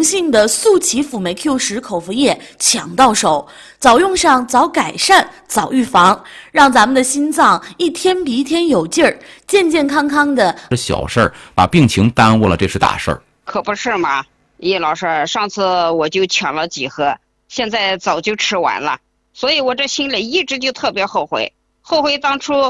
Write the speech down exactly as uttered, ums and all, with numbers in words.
幸的速启辅酶 Q 十口服液抢到手，早用上早改善，早预防，让咱们的心脏一天比一天有劲儿，健健康康的。 这小事儿把病情耽误了，这是大事儿。 可不是嘛，叶老师，上次我就抢了几盒，现在早就吃完了，所以我这心里一直就特别后悔，后悔当初